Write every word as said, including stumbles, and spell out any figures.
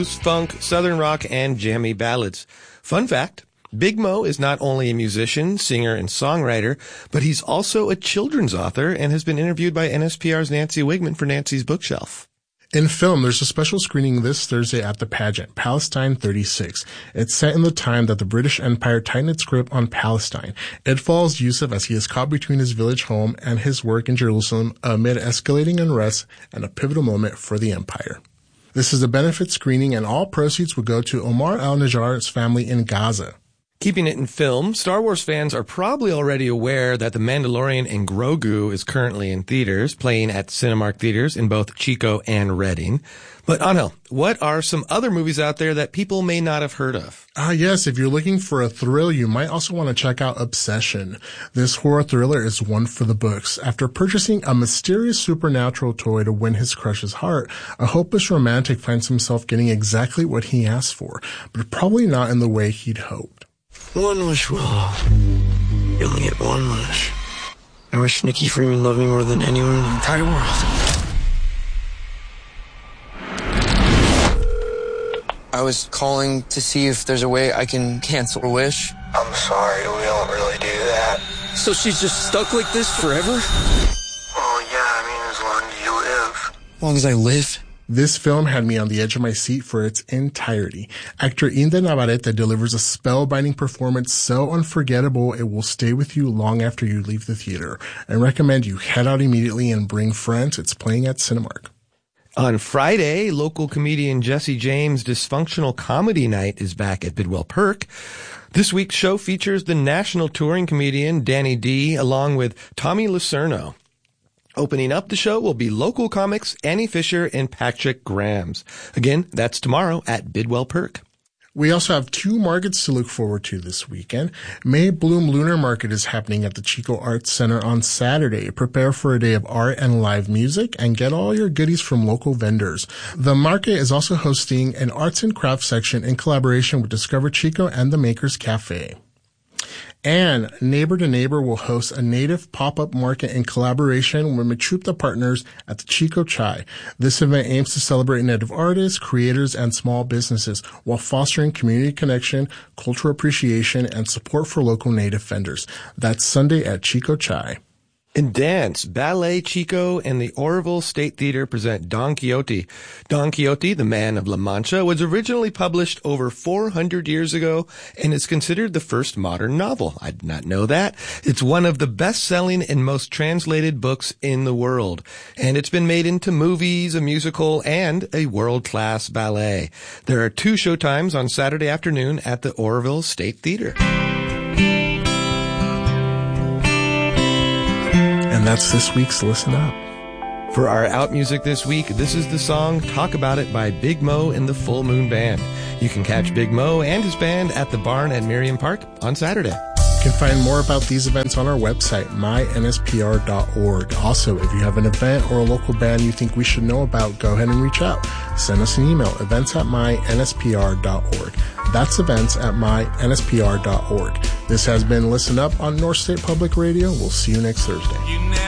blues, funk, southern rock, and jammy ballads. Fun fact, Big Mo is not only a musician, singer, and songwriter, but he's also a children's author and has been interviewed by N S P R's Nancy Wigman for Nancy's Bookshelf. In film, there's a special screening this Thursday at the pageant, Palestine thirty-six. It's set in the time that the British Empire tightened its grip on Palestine. It follows Yusuf as he is caught between his village home and his work in Jerusalem amid escalating unrest and a pivotal moment for the empire. This is a benefit screening, and all proceeds will go to Omar al-Najjar's family in Gaza. Keeping it in film, Star Wars fans are probably already aware that The Mandalorian and Grogu is currently in theaters, playing at Cinemark theaters in both Chico and Reading. But Angel, what are some other movies out there that people may not have heard of? Ah, yes. If you're looking for a thrill, you might also want to check out Obsession. This horror thriller is one for the books. After purchasing a mysterious supernatural toy to win his crush's heart, a hopeless romantic finds himself getting exactly what he asked for, but probably not in the way he'd hoped. One wish, Willow. You only get one wish. I wish Nikki Freeman loved me more than anyone in the entire world. I was calling to see if there's a way I can cancel a wish. I'm sorry, we don't really do that. So she's just stuck like this forever? Well, yeah, I mean, as long as you live. As long as I live? This film had me on the edge of my seat for its entirety. Actor Inde Navarrete delivers a spellbinding performance so unforgettable it will stay with you long after you leave the theater. I recommend you head out immediately and bring friends. It's playing at Cinemark. On Friday, local comedian Jesse James' Dysfunctional Comedy Night is back at Bidwell Perk. This week's show features the national touring comedian Danny D along with Tommy Lucerno. Opening up the show will be local comics Annie Fisher and Patrick Grams. Again, that's tomorrow at Bidwell Perk. We also have two markets to look forward to this weekend. May Bloom Lunar Market is happening at the Chico Arts Center on Saturday. Prepare for a day of art and live music and get all your goodies from local vendors. The market is also hosting an arts and crafts section in collaboration with Discover Chico and the Makers Cafe. And Neighbor to Neighbor will host a native pop-up market in collaboration with Matrupta Partners at the Chico Chai. This event aims to celebrate native artists, creators, and small businesses while fostering community connection, cultural appreciation, and support for local native vendors. That's Sunday at Chico Chai. In dance, Ballet Chico and the Oroville State Theater present Don Quixote. Don Quixote, the Man of La Mancha, was originally published over four hundred years ago and is considered the first modern novel. I did not know that. It's one of the best-selling and most translated books in the world. And it's been made into movies, a musical, and a world-class ballet. There are two showtimes on Saturday afternoon at the Oroville State Theater. And that's this week's Listen Up. For our out music this week, this is the song Talk About It by Big Mo and the Full Moon Band. You can catch Big Mo and his band at the Barn at Miriam Park on Saturday. You can find more about these events on our website, my N S P R dot org. Also, if you have an event or a local band you think we should know about, go ahead and reach out. Send us an email, events at my N S P R dot org. That's events at my N S P R dot org. This has been Listen Up on North State Public Radio. We'll see you next Thursday.